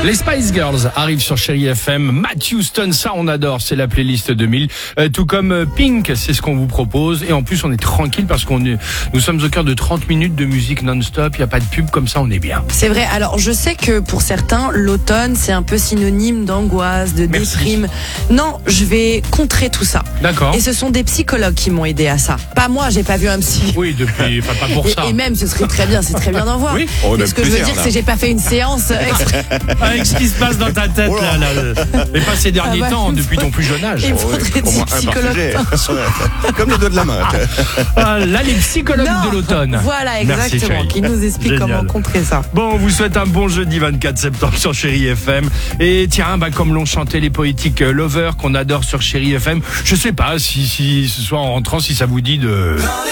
Les Spice Girls arrivent sur Chérie FM. Matt Houston, ça on adore, c'est la playlist 2000. Tout comme Pink, c'est ce qu'on vous propose. Et en plus on est tranquille parce nous sommes au cœur de 30 minutes de musique non-stop. Il n'y a pas de pub, comme ça on est bien. C'est vrai, alors je sais que pour certains, l'automne c'est un peu synonyme d'angoisse, de déprime. Non, je vais contrer tout ça. D'accord. Et ce sont des psychologues qui m'ont aidé à ça. Pas moi, j'ai pas vu un psy. Oui, depuis, pas pour ça. Et même, ce serait très bien, c'est très bien d'en voir. Oui. Mais ce que je veux dire, c'est que j'ai pas fait une séance exprès. Avec ce qui se passe dans ta tête, là. Et pas ces derniers temps, depuis ton plus jeune âge. Il faudrait au moins un par sujet. Comme le dos de la main. Là, les psychologues de l'automne. Voilà, Merci, exactement. chérie. Qui nous expliquent Génial. comment contrer ça. Bon, on vous souhaite un bon jeudi 24 septembre sur Chérie FM. Et tiens, comme l'ont chanté les poétiques Lovers qu'on adore sur Chérie FM, je sais pas si ce soir en rentrant, si ça vous dit de...